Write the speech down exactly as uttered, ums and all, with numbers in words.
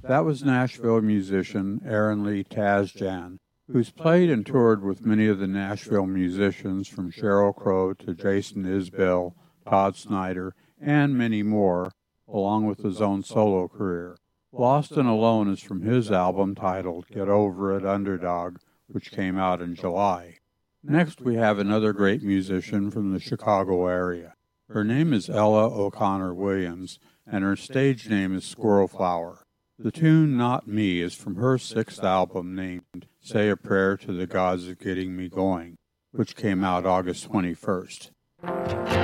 That was Nashville musician Aaron Lee Tasjan, who's played and toured with many of the Nashville musicians from Sheryl Crow to Jason Isbell, Todd Snyder, and many more, along with his own solo career. Lost and Alone is from his album titled Get Over It, Underdog, which came out in July. Next, we have another great musician from the Chicago area. Her name is Ella O'Connor Williams, and her stage name is Squirrel Flower. The tune Not Me is from her sixth album named Say a Prayer to the Gods of Getting Me Going, which came out August twenty-first.